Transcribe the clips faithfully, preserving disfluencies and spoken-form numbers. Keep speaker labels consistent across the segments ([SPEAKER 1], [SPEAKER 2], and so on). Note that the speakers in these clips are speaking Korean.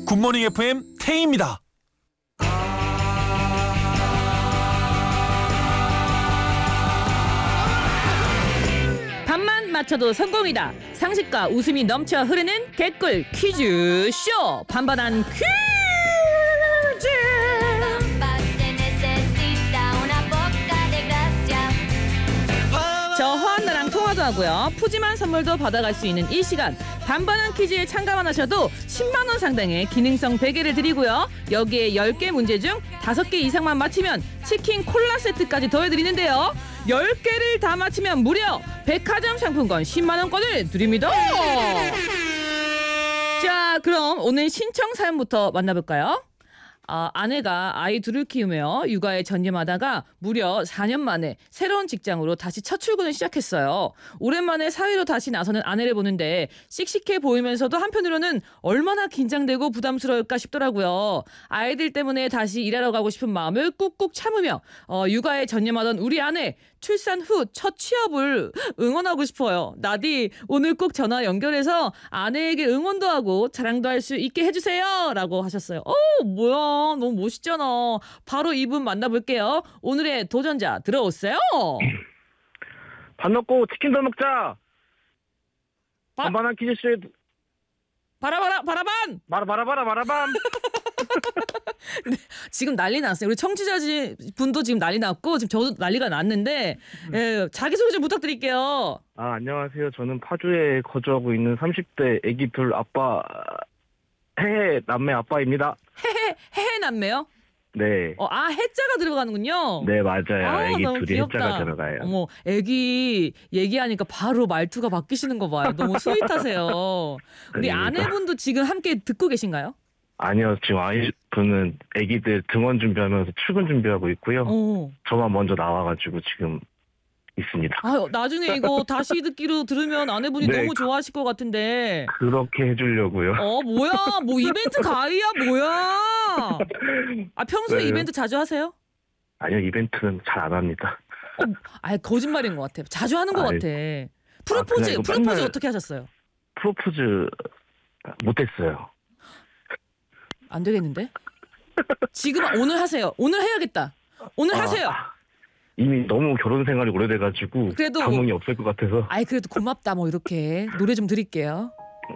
[SPEAKER 1] 굿모닝 에프엠 태희입니다.
[SPEAKER 2] 반만 맞춰도 성공이다. 상식과 웃음이 넘쳐 흐르는 개꿀 퀴즈 쇼. 반반한 퀴즈. 저와 나랑 통화도 하고요. 푸짐한 선물도 받아갈 수 있는 이 시간. 반반한 퀴즈에 참가만 하셔도 십만 원 상당의 기능성 베개를 드리고요. 여기에 열 개 문제 중 다섯 개 이상만 맞히면 치킨 콜라 세트까지 더해드리는데요. 열 개를 다 맞히면 무려 백화점 상품권 십만 원권을 드립니다. 자, 그럼 오늘 신청 사연부터 만나볼까요? 아, 아내가 아이 둘을 키우며 육아에 전념하다가 무려 사 년 만에 새로운 직장으로 다시 첫 출근을 시작했어요. 오랜만에 사회로 다시 나서는 아내를 보는데 씩씩해 보이면서도 한편으로는 얼마나 긴장되고 부담스러울까 싶더라고요. 아이들 때문에 다시 일하러 가고 싶은 마음을 꾹꾹 참으며 어, 육아에 전념하던 우리 아내 출산 후 첫 취업을 응원하고 싶어요. 나디 오늘 꼭 전화 연결해서 아내에게 응원도 하고 자랑도 할 수 있게 해주세요 라고 하셨어요. 어 뭐야 너무 멋있잖아. 바로 이분 만나볼게요. 오늘의 도전자 들어오세요.
[SPEAKER 3] 밥 먹고 치킨 더 먹자.
[SPEAKER 2] 바-
[SPEAKER 3] 반반한 퀴즈쇼에
[SPEAKER 2] 바라바라 바라반.
[SPEAKER 3] 바라바라바라 바라밤.
[SPEAKER 2] 지금 난리 났어요. 우리 청취자 분도 지금 난리 났고 지금 저도 난리가 났는데 예, 자기소개 좀 부탁드릴게요.
[SPEAKER 3] 아 안녕하세요. 저는 파주에 거주하고 있는 삼십 대 애기 둘 아빠 해해 남매 아빠입니다.
[SPEAKER 2] 해해 해해 남매요?
[SPEAKER 3] 네.
[SPEAKER 2] 어, 아 해자가 들어가는군요.
[SPEAKER 3] 네 맞아요.
[SPEAKER 2] 아,
[SPEAKER 3] 애기
[SPEAKER 2] 너무
[SPEAKER 3] 둘이
[SPEAKER 2] 귀엽다.
[SPEAKER 3] 해자가 들어가요.
[SPEAKER 2] 어머, 애기 얘기하니까 바로 말투가 바뀌시는 거 봐요. 너무 스윗하세요. 우리
[SPEAKER 3] 아닙니다.
[SPEAKER 2] 아내분도 지금 함께 듣고 계신가요?
[SPEAKER 3] 아니요. 지금 아이분은 애기들 등원 준비하면서 출근 준비하고 있고요.
[SPEAKER 2] 어.
[SPEAKER 3] 저만 먼저 나와가지고 지금 있습니다.
[SPEAKER 2] 아, 나중에 이거 다시 듣기로 들으면 아내분이
[SPEAKER 3] 네.
[SPEAKER 2] 너무 좋아하실 것 같은데.
[SPEAKER 3] 그렇게 해주려고요.
[SPEAKER 2] 어, 뭐야? 뭐 이벤트 가이야, 뭐야? 아, 평소에
[SPEAKER 3] 네.
[SPEAKER 2] 이벤트 자주 하세요?
[SPEAKER 3] 아니요. 이벤트는 잘 안 합니다.
[SPEAKER 2] 어, 아, 거짓말인 것 같아. 자주 하는 것
[SPEAKER 3] 아이,
[SPEAKER 2] 같아. 프로포즈,
[SPEAKER 3] 그냥 이거
[SPEAKER 2] 프로포즈
[SPEAKER 3] 맨날-
[SPEAKER 2] 어떻게 하셨어요?
[SPEAKER 3] 프로포즈 못했어요.
[SPEAKER 2] 안 되겠는데? 지금 오늘 하세요. 오늘 해야겠다. 오늘
[SPEAKER 3] 아,
[SPEAKER 2] 하세요.
[SPEAKER 3] 이미 너무 결혼 생활이 오래돼가지고
[SPEAKER 2] 그래도-
[SPEAKER 3] 감흥이 없을 것 같아서.
[SPEAKER 2] 아이, 그래도 고맙다. 뭐 이렇게 노래 좀 드릴게요.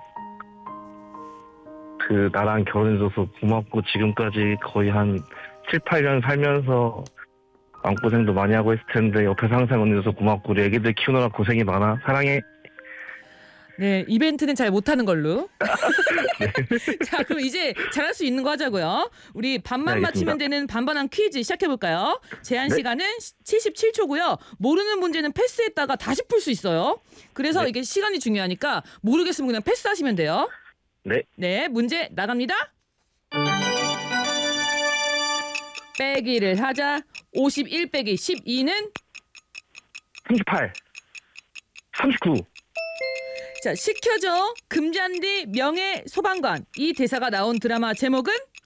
[SPEAKER 3] 그 나랑 결혼해줘서 고맙고 지금까지 거의 한 칠, 팔 년 살면서 마음고생도 많이 하고 있을 텐데 옆에서 항상 언니줘서 고맙고 우리 애기들 키우느라 고생이 많아. 사랑해.
[SPEAKER 2] 네, 이벤트는 잘 못하는 걸로. 자, 그럼 이제 잘할 수 있는 거 하자고요. 우리 반만
[SPEAKER 3] 네,
[SPEAKER 2] 맞히면
[SPEAKER 3] 알겠습니다.
[SPEAKER 2] 되는 반반한 퀴즈 시작해볼까요? 제한
[SPEAKER 3] 네.
[SPEAKER 2] 시간은 칠십칠 초고요. 모르는 문제는 패스했다가 다시 풀 수 있어요. 그래서
[SPEAKER 3] 네.
[SPEAKER 2] 이게 시간이 중요하니까 모르겠으면 그냥 패스하시면 돼요.
[SPEAKER 3] 네.
[SPEAKER 2] 네, 문제 나갑니다. 빼기를 하자. 오십일 빼기 십이는?
[SPEAKER 3] 삼십팔. 삼십구.
[SPEAKER 2] 자, 시켜줘. 금잔디 명예 소방관. 이 대사가 나온 드라마 제목은?